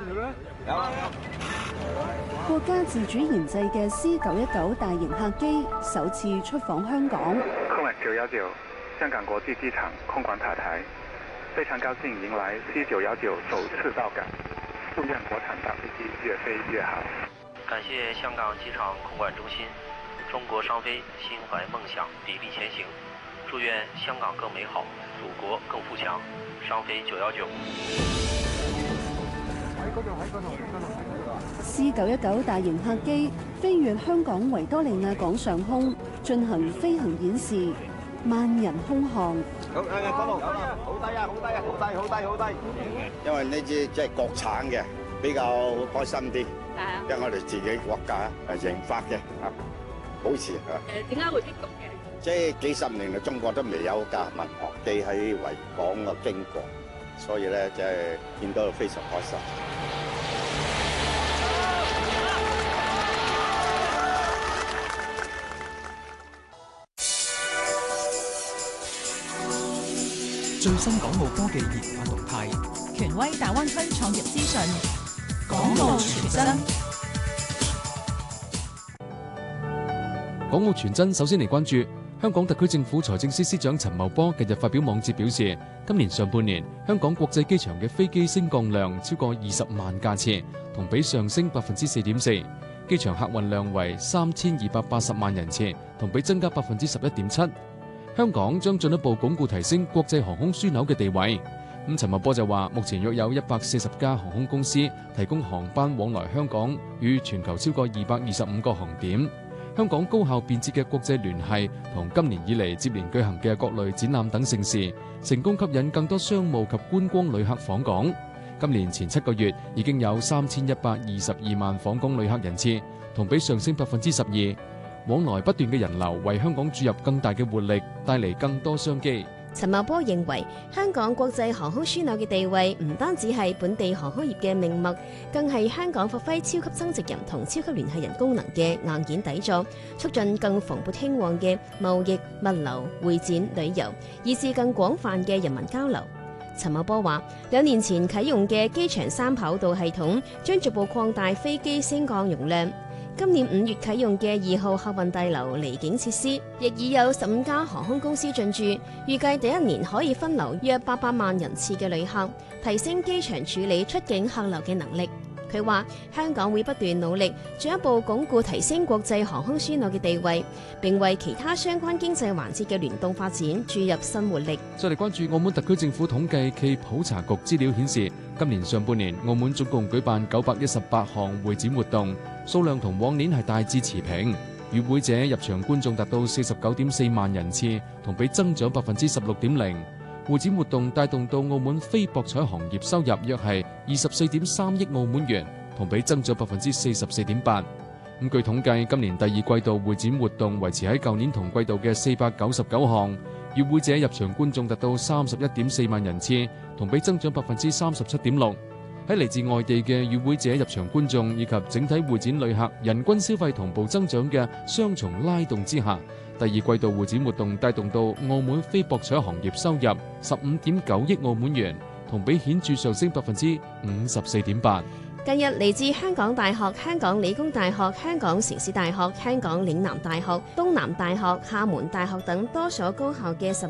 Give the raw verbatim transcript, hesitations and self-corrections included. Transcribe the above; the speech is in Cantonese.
國家自主研製嘅 C 九一九大型客機首次出訪香港。 空管九一九香港國際機場空管塔台，非常高興迎來 C 九一九首次到港，祝願國產大飛機越飛越好。 感謝香港機場空管中心，中國商飛心懷夢想，砥礪前行。祝願香港更美好，祖國更富強。商飛九一九。 C 九一九大型客機飛越香港維多利亞港上空，進行飛行演示，萬人空巷。 好，誒，嗰度，好低啊，好低啊，好低，好低，好低。因為呢支即係國產嘅，比較開心啲。係啊。因為我哋自己國家誒研發嘅啊，保持啊。 誒，點解會激動嘅？ 即係幾十年嚟，中國都未有架民航機喺維港嘅經過，所以咧即係見到非常開心。 最新港澳科技研發動態， 權威大灣區創業資訊， 港澳傳真。 港澳傳真首先嚟關注香港特區政府財政司司長陳茂波近日發表網誌表示，今年上半年香港國際機場嘅飛機升降量超過二十萬架次，同比上升百分之四點四，機場客運量為三千二百八十萬人次，同比增加百分之十一點七。香港將進一步鞏固提升國際航空樞紐嘅地位。咁陳茂波就話，目前約有一百四十家航空公司提供航班往來香港與全球超過二百二十五個航點。香港高效便捷嘅國際聯繫同今年以嚟接連舉行嘅各類展覽等盛事，成功吸引更多商務及觀光旅客訪港。今年前七個月已經有三千一百二十二萬訪港旅客人次，同比上升百分之十二。往來不斷嘅人流為香港注入更大嘅活力，帶嚟更多商機。 陳茂波認為，香港國際航空樞紐嘅地位唔單止係本地航空業嘅命脈，更係香港發揮超級增值人同超級聯繫人功能嘅硬件底座，促進更蓬勃興旺嘅貿易、物流、會展、旅遊，以至更廣泛嘅人民交流。陳茂波話，兩年前啟用嘅機場三跑道系統將逐步擴大飛機升降容量。今年五月啟用嘅二號客運大樓離境設施，亦已有十五家航空公司進駐，預計第一年可以分流約八百萬人次嘅旅客，提升機場處理出境客流嘅能力。佢話香港會不斷努力，進一步鞏固提升國際航空樞紐嘅地位，並為其他相關經濟環節嘅聯動發展注入新活力。 再嚟關注澳門特區政府統計暨普查局資料顯示，今年上半年澳門總共舉辦九百一十八項會展活動，數量同往年係大致持平。與會者入場觀眾達到四十九點四萬人次，同比增長百分之十六點零。會展活動帶動到澳門非博彩行業收入約係二十四點三億澳門元，同比增長百分之四十四點八。咁據統計，今年第二季度會展活動維持喺舊年同季度嘅四百九十九項，與會者入場觀眾達到三十一點四萬人次，同比增長百分之三十七點六。喺嚟自外地嘅與會者入場觀眾以及整體會展旅客人均消費同步增長嘅雙重拉動之下，第二季度會展活動帶動到澳門非博彩行業收入十五點九億澳門元，同比顯著上升百分之五十四點八。 近日嚟自香港大學、香港理工大學、香港城市大學、香港嶺南大學、東南大學、廈門大學等多所高校嘅十